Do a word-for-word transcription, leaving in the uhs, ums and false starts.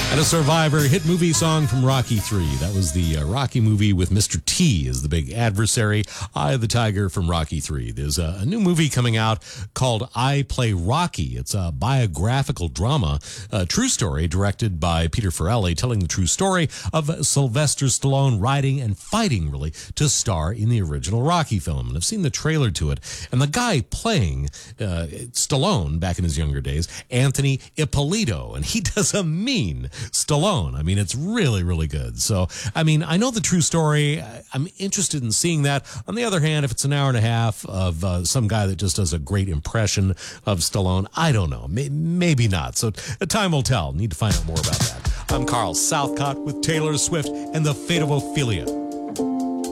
And a Survivor hit movie song from Rocky three. That was the uh, Rocky movie with Mister T as the big adversary, Eye of the Tiger from Rocky three. There's a, a new movie coming out called I Play Rocky. It's a biographical drama, a true story directed by Peter Farrelly, telling the true story of Sylvester Stallone riding and fighting, really, to star in the original Rocky film. And I've seen the trailer to it. And the guy playing uh, Stallone back in his younger days, Anthony Ippolito, and he does a mean Stallone. I mean, it's really, really good. So, I mean, I know the true story. I'm interested in seeing that. On the other hand, if it's an hour and a half of uh, some guy that just does a great impression of Stallone, I don't know. May- maybe not. So, time will tell. Need to find out more about that. I'm Carl Southcott with Taylor Swift and the Fate of Ophelia.